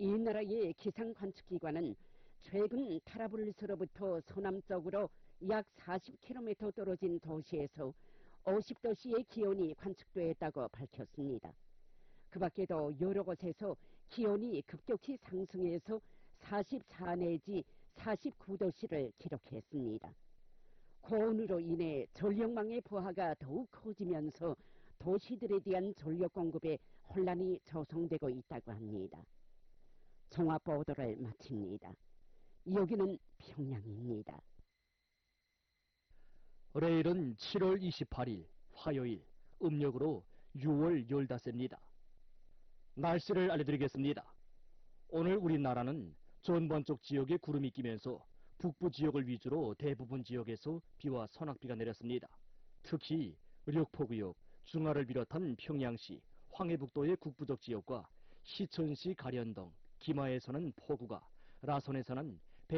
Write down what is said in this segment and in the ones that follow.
이 나라의 기상관측기관은 최근 타라블루스로부터 서남쪽으로 약 40km 떨어진 도시에서 50도씨의 기온이 관측됐다고 밝혔습니다. 그 밖에도 여러 곳에서 기온이 급격히 상승해서 44 내지 49도씨를 기록했습니다. 고온으로 인해 전력망의 부하가 더욱 커지면서 도시들에 대한 전력 공급에 혼란이 조성되고 있다고 합니다. 종합보도를 마칩니다. 여기는 평양입니다. 내일은 7월 28일 화요일 음력으로 6월 15일입니다. 날씨를 알려드리겠습니다. 오늘 우리나라는 전반쪽 지역에 구름이 끼면서 북부 지역을 위주로 대부분 지역에서 비와 소낙비가 내렸습니다. 특히 력포구역, 중하를 비롯한 평양시, 황해북도의 국부적 지역과 시천시 가련동, 김하에서는 폭우가, 라선에서는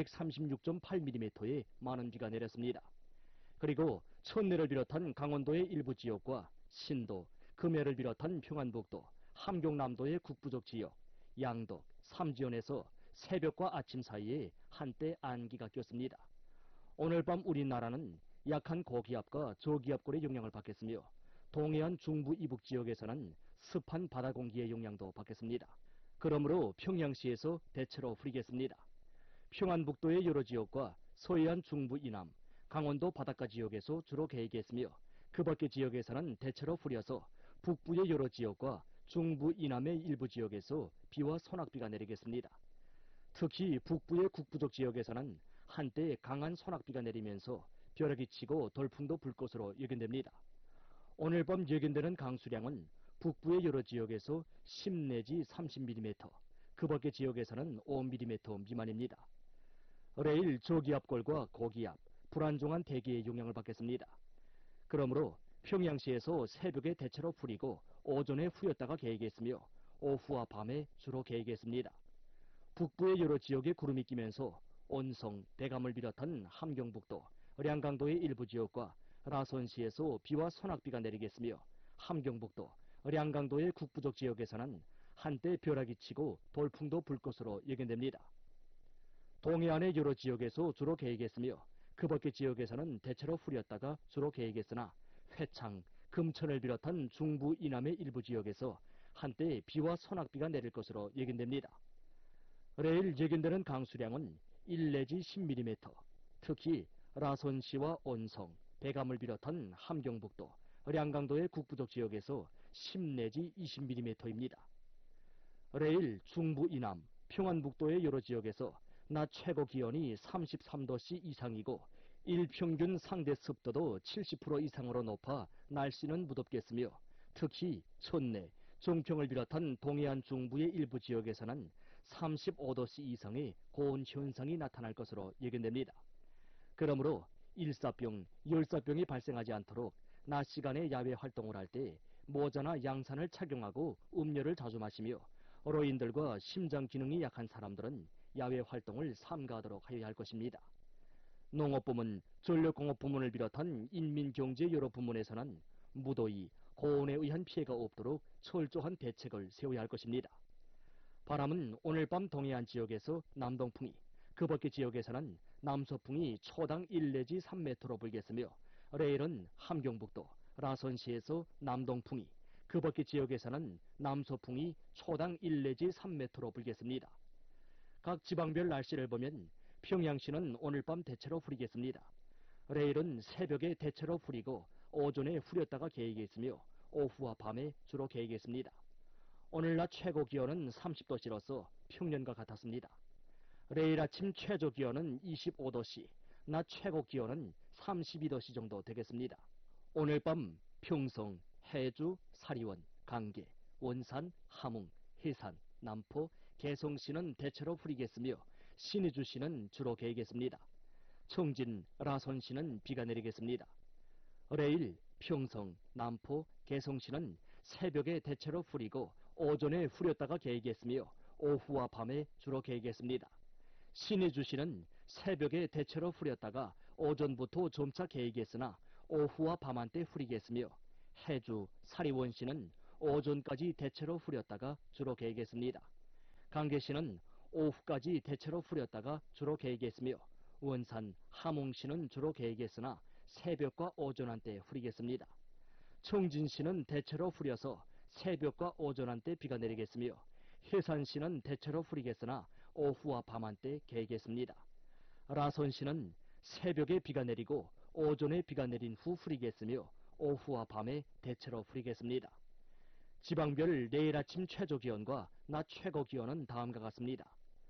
136.8mm의 많은 비가 내렸습니다. 그리고 천내를 비롯한 강원도의 일부 지역과 신도, 금해를 비롯한 평안북도, 함경남도의 국부적 지역, 양덕, 삼지연에서 새벽과 아침 사이에 한때 안기가 꼈습니다. 오늘 밤 우리나라는 약한 고기압과 저기압골의 영향을 받겠으며 동해안 중부 이북 지역에서는 습한 바다 공기의 영향도 받겠습니다. 그러므로 평양시에서 대체로 흐리겠습니다. 평안북도의 여러 지역과 서해안 중부 이남, 강원도 바닷가 지역에서 주로 개이겠으며 그 밖의 지역에서는 대체로 흐려서 북부의 여러 지역과 중부 이남의 일부 지역에서 비와 소낙비가 내리겠습니다. 특히 북부의 국부적 지역에서는 한때 강한 소낙비가 내리면서 벼락이 치고 돌풍도 불 것으로 예견됩니다. 오늘 밤 예견되는 강수량은 북부의 여러 지역에서 10 내지 30mm, 그 밖의 지역에서는 5mm 미만입니다. 내일 저기압골과 고기압, 불안정한 대기의 영향을 받겠습니다. 그러므로 평양시에서 새벽에 대체로 흐리고 오전에 후였다가 개이겠으며 오후와 밤에 주로 개이겠습니다. 북부의 여러 지역에 구름이 끼면서 온성, 대감을 비롯한 함경북도, 량강도의 일부 지역과 라선시에서 비와 소낙비가 내리겠으며 함경북도, 량강도의 국부적 지역에서는 한때 벼락이 치고 돌풍도 불 것으로 예견됩니다. 동해안의 여러 지역에서 주로 개이겠으며 그 밖의 지역에서는 대체로 흐렸다가 주로 개이겠으나 회창, 금천을 비롯한 중부 이남의 일부 지역에서 한때 비와 소낙비가 내릴 것으로 예견됩니다. 내일 예견되는 강수량은 1 내지 10mm, 특히 라선시와 온성, 대감을 비롯한 함경북도, 량강도의 국부적 지역에서 10 내지 20mm입니다. 내일 중부 이남, 평안북도의 여러 지역에서 낮 최고 기온이 33도씨 이상이고 일평균 상대 습도도 70% 이상으로 높아 날씨는 무덥겠으며 특히 천내, 종평을 비롯한 동해안 중부의 일부 지역에서는 35도씨 이상의 고온 현상이 나타날 것으로 예견됩니다. 그러므로 일사병, 열사병이 발생하지 않도록 낮 시간에 야외 활동을 할 때 모자나 양산을 착용하고 음료를 자주 마시며 어르신들과 심장 기능이 약한 사람들은 야외 활동을 삼가하도록 하여야 할 것입니다. 농업부문, 전력공업부문을 비롯한 인민경제 여러 부문에서는 무더위, 고온에 의한 피해가 없도록 철저한 대책을 세워야 할 것입니다. 바람은 오늘 밤 동해안 지역에서 남동풍이, 그 밖의 지역에서는 남서풍이 초당 1 내지 3m로 불겠으며 내일은 함경북도, 라선시에서 남동풍이, 그 밖의 지역에서는 남서풍이 초당 1 내지 3m로 불겠습니다. 각 지방별 날씨를 보면 평양시는 오늘 밤 대체로 흐리겠습니다. 내일은 새벽에 대체로 흐리고 오전에 흐렸다가 개이겠으며 오후와 밤에 주로 개이겠습니다. 오늘 낮 최고 기온은 30도씨로서 평년과 같았습니다. 내일 아침 최저 기온은 25도씨, 낮 최고 기온은 32도씨 정도 되겠습니다. 오늘 밤 평성, 해주, 사리원, 강계, 원산, 함흥, 해산, 남포, 개성시는 대체로 흐리겠으며 신의주시는 주로 개이겠습니다. 청진, 라선시는 비가 내리겠습니다. 내일 평성, 남포, 개성시는 새벽에 대체로 흐리고 오전에 흐렸다가 개이겠으며 오후와 밤에 주로 개이겠습니다. 신의주시는 새벽에 대체로 흐렸다가 오전부터 점차 개이겠으나 오후와 밤한때 흐리겠으며 해주, 사리원시는 오전까지 대체로 흐렸다가 주로 개이겠습니다. 강계시는 오후까지 대체로 흐렸다가 주로 개겠으며 원산, 함흥시는 주로 개겠으나 새벽과 오전 한때 흐리겠습니다. 청진시는 대체로 흐려서 새벽과 오전 한때 비가 내리겠으며 해산시는 대체로 흐리겠으나 오후와 밤 한때 개겠습니다. 라선시는 새벽에 비가 내리고 오전에 비가 내린 후 흐리겠으며 오후와 밤에 대체로 흐리겠습니다. 지방별 내일 아침 최저기온과 낮 최고기온은 다음과 같습니다.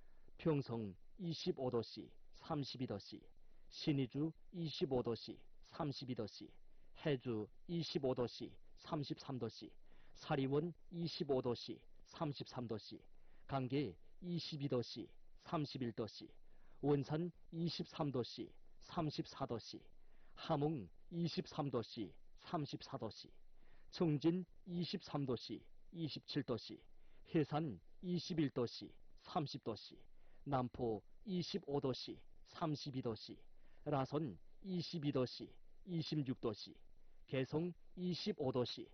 평성 25도씨, 32도씨, 신의주 25도씨, 32도씨, 해주 25도씨, 33도씨, 사리원 25도씨, 33도씨, 강계 22도씨, 31도씨, 원산 23도씨, 34도씨, 함흥 23도씨, 34도씨, 청진 23도씨, 27도씨, 해산 21도씨, 30도씨, 남포 25도씨, 32도씨, 라선 22도씨, 26도씨, 개성 25도씨,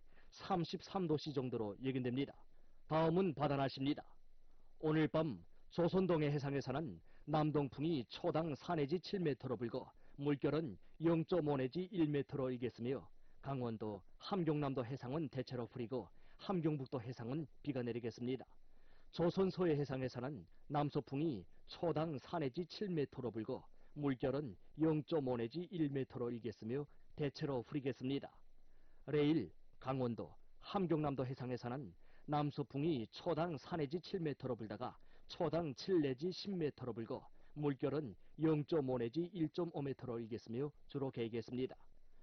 33도씨 정도로 예견됩니다. 다음은 바다 날씨입니다. 오늘 밤 조선동해 해상에서는 남동풍이 초당 4 내지 7m로 불고 물결은 0.5 내지 1m로 일겠으며 강원도, 함경남도 해상은 대체로 흐리고 함경북도 해상은 비가 내리겠습니다. 조선 서해 해상에서는 남서풍이 초당 4 내지 7m로 불고 물결은 0.5 내지 1m로 일겠으며 대체로 흐리겠습니다. 내일 강원도, 함경남도 해상에서는 남서풍이 초당 4 내지 7m로 불다가 초당 7 내지 10m로 불고 물결은 0.5 내지 1.5m로 일겠으며 주로 개겠습니다.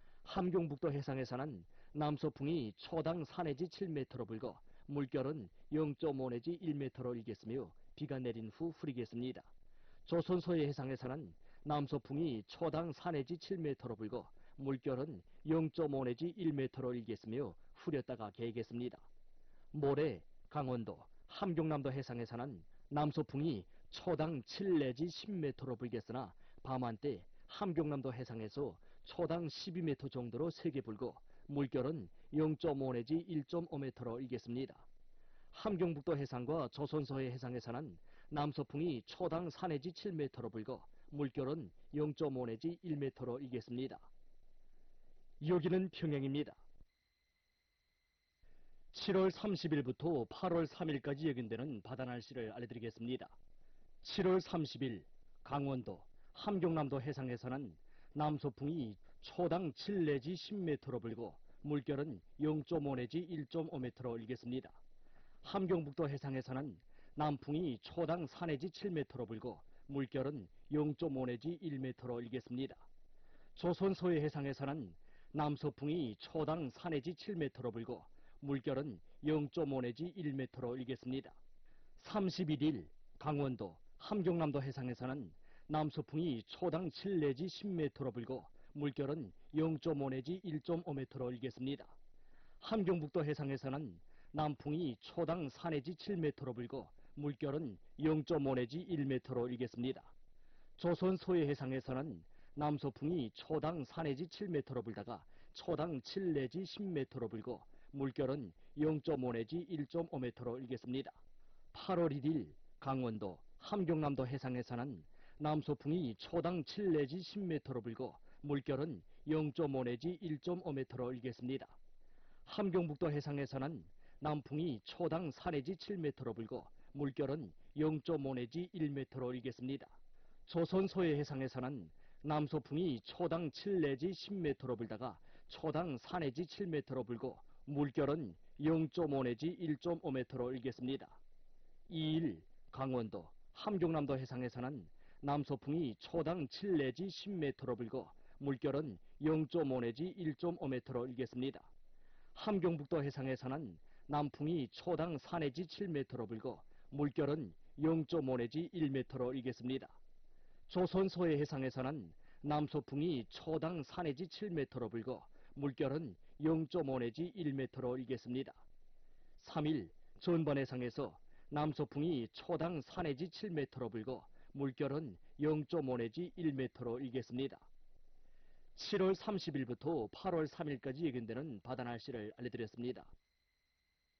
함경북도 해상에서는 남서풍이 초당 4 내지 7m로 불고 물결은 0.5 내지 1m로 일겠으며 비가 내린 후 흐리겠습니다. 조선 서해 해상에서는 남서풍이 초당 4 내지 7m로 불고 물결은 0.5 내지 1m로 일겠으며 흐렸다가 개겠습니다. 모레 강원도, 함경남도 해상에서는 남서풍이 초당 7 내지 10m로 불겠으나 밤한때 함경남도 해상에서 초당 12m 정도로 세게 불고 물결은 0.5 내지 1.5m로 일겠습니다. 함경북도 해상과 조선서해 해상에서는 남서풍이 초당 4 내지 7m로 불고 물결은 0.5 내지 1m로 일겠습니다. 여기는 평양입니다. 7월 30일부터 8월 3일까지 예견되는 바다 날씨를 알려드리겠습니다. 7월 30일 강원도, 함경남도 해상에서는 남서풍이 초당 7 내지 10m로 불고 물결은 0.5 내지 1.5m로 일겠습니다. 함경북도 해상에서는 남풍이 초당 4 내지 7m로 불고 물결은 0.5 내지 1m로 일겠습니다. 조선 서해 해상에서는 남서풍이 초당 4 내지 7m로 불고 물결은 0.5 내지 1m로 일겠습니다. 31일 강원도, 함경남도 해상에서는 남서풍이 초당 7 내지 10m로 불고 물결은 0.5 내지 1.5m로 일겠습니다. 함경북도 해상에서는 남풍이 초당 4 내지 7m로 불고 물결은 0.5 내지 1m로 일겠습니다. 조선 서해 해상에서는 남서풍이 초당 4 내지 7m로 불다가 초당 7 내지 10m로 불고 물결은 0.5 내지 1.5m로 일겠습니다. 8월 1일 강원도, 함경남도 해상에서는 남서풍이 초당 7 내지 10m로 불고 물결은 0.5 내지 1.5m로 일겠습니다. 함경북도 해상에서는 남풍이 초당 4 내지 7m로 불고 물결은 0.5 내지 1m로 일겠습니다. 조선 서해 해상에서는 남서풍이 초당 7 내지 10m로 불다가 초당 4 내지 7m로 불고 물결은 0.5 내지 1.5m로 일겠습니다. 2일 강원도, 함경남도 해상에서는 남서풍이 초당 7 내지 10m로 불고 물결은 0.5 내지 1.5m로 일겠습니다. 함경북도 해상에서는 남풍이 초당 4 내지 7m로 불고 물결은 0.5 내지 1m로 일겠습니다. 조선 서해 해상에서는 남서풍이 초당 4 내지 7m로 불고 물결은 0.5 내지 1m로 일겠습니다. 3일 전번 해상에서 남서풍이 초당 4 내지 7m로 불고 물결은 0.5 내지 1m로 일겠습니다. 7월 30일부터 8월 3일까지 예견되는 바다 날씨를 알려드렸습니다.